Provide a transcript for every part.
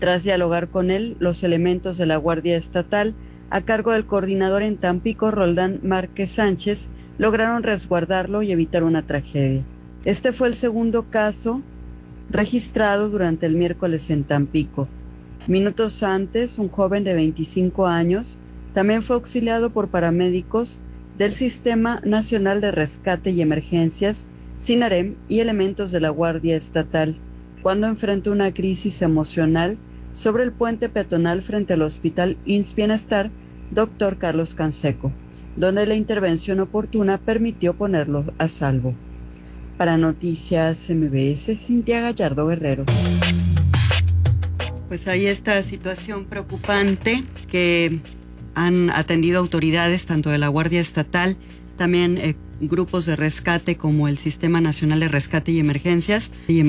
Tras dialogar con él, los elementos de la Guardia Estatal, a cargo del coordinador en Tampico, Roldán Márquez Sánchez, lograron resguardarlo y evitar una tragedia. Este fue el segundo caso registrado durante el miércoles en Tampico. Minutos antes, un joven de 25 años también fue auxiliado por paramédicos del Sistema Nacional de Rescate y Emergencias, SINAREM, y elementos de la Guardia Estatal, cuando enfrentó una crisis emocional sobre el puente peatonal frente al Hospital IMSS Bienestar Dr. Carlos Canseco, donde la intervención oportuna permitió ponerlo a salvo. Para Noticias MBS, Cintia Gallardo Guerrero. Pues ahí esta situación preocupante que han atendido autoridades tanto de la Guardia Estatal, también grupos de rescate como el Sistema Nacional de Rescate y Emergencias.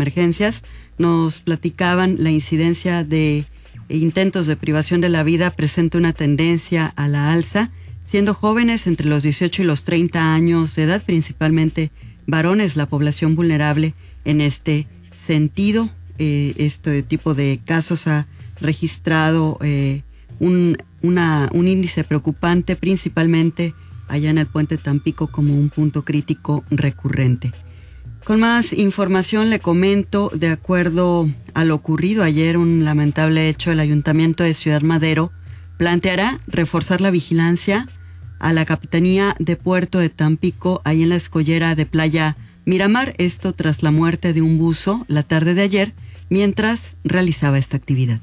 Nos platicaban la incidencia de intentos de privación de la vida presenta una tendencia a la alza, siendo jóvenes entre los 18 y los 30 años de edad, principalmente varones, la población vulnerable en este sentido. Este tipo de casos ha registrado un índice preocupante, principalmente allá en el puente Tampico, como un punto crítico recurrente. Con más información le comento, de acuerdo a lo ocurrido ayer, un lamentable hecho, el Ayuntamiento de Ciudad Madero planteará reforzar la vigilancia a la Capitanía de Puerto de Tampico, ahí en la escollera de Playa Miramar, esto tras la muerte de un buzo la tarde de ayer, mientras realizaba esta actividad.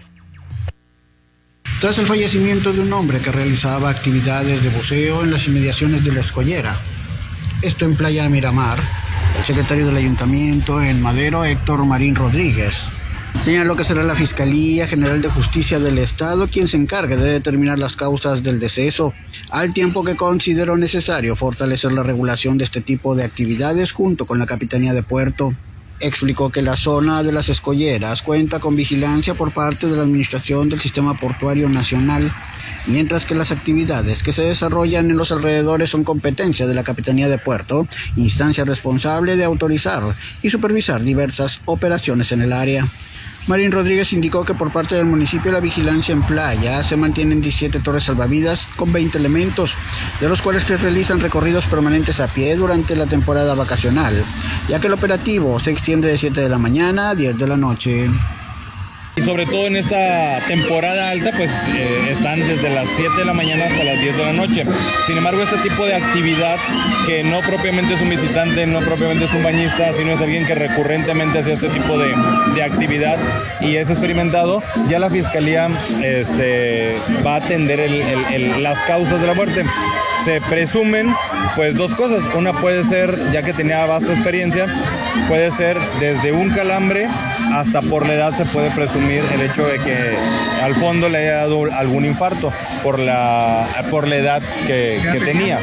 Tras el fallecimiento de un hombre que realizaba actividades de buceo en las inmediaciones de la escollera, esto en Playa Miramar, el secretario del Ayuntamiento en Madero, Héctor Marín Rodríguez, señaló que será la Fiscalía General de Justicia del Estado quien se encargue de determinar las causas del deceso, al tiempo que consideró necesario fortalecer la regulación de este tipo de actividades junto con la Capitanía de Puerto. Explicó que la zona de las escolleras cuenta con vigilancia por parte de la Administración del Sistema Portuario Nacional, mientras que las actividades que se desarrollan en los alrededores son competencia de la Capitanía de Puerto, instancia responsable de autorizar y supervisar diversas operaciones en el área. Marín Rodríguez indicó que por parte del municipio la vigilancia en playa se mantienen 17 torres salvavidas con 20 elementos, de los cuales 3 realizan recorridos permanentes a pie durante la temporada vacacional, ya que el operativo se extiende de 7 de la mañana a 10 de la noche. Y sobre todo en esta temporada alta, pues están desde las 7 de la mañana hasta las 10 de la noche. Sin embargo, este tipo de actividad, que no propiamente es un visitante, no propiamente es un bañista, sino es alguien que recurrentemente hace este tipo de actividad y es experimentado, ya la Fiscalía va a atender las causas de la muerte. Se presumen pues 2 cosas. Una puede ser, ya que tenía vasta experiencia, puede ser desde un calambre hasta por la edad se puede presumir el hecho de que al fondo le haya dado algún infarto por la edad que tenía.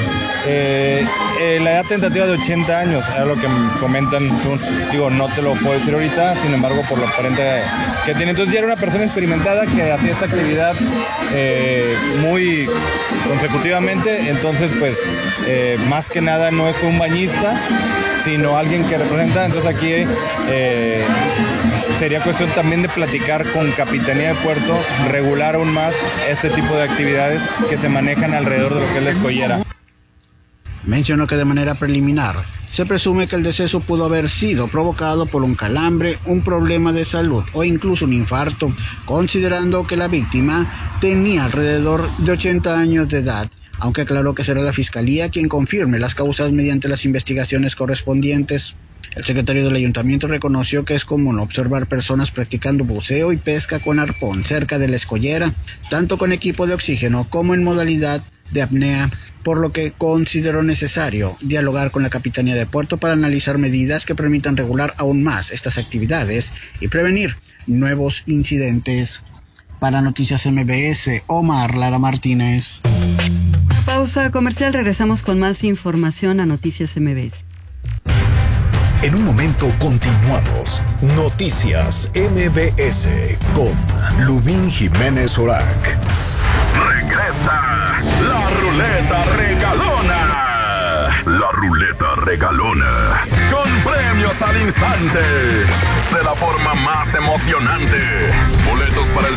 La edad tentativa de 80 años, era lo que comentan, digo, no te lo puedo decir ahorita, sin embargo, por lo aparente que tiene. Entonces ya era una persona experimentada que hacía esta actividad muy consecutivamente, entonces pues más que nada no es un bañista, sino alguien que representa. Entonces aquí sería cuestión también de platicar con Capitanía de Puerto, regular aún más este tipo de actividades que se manejan alrededor de lo que es la escollera. Mencionó que de manera preliminar se presume que el deceso pudo haber sido provocado por un calambre, un problema de salud o incluso un infarto, considerando que la víctima tenía alrededor de 80 años de edad, aunque aclaró que será la Fiscalía quien confirme las causas mediante las investigaciones correspondientes. El secretario del Ayuntamiento reconoció que es común observar personas practicando buceo y pesca con arpón cerca de la escollera, tanto con equipo de oxígeno como en modalidad de apnea, por lo que consideró necesario dialogar con la Capitanía de Puerto para analizar medidas que permitan regular aún más estas actividades y prevenir nuevos incidentes. Para Noticias MBS, Omar Lara Martínez. Una pausa comercial, regresamos con más información a Noticias MBS. En un momento continuamos. Noticias MBS con Lubín Jiménez Orac. Regresa la ruleta regalona. La ruleta regalona. Con premios al instante. De la forma más emocionante. Boletos para el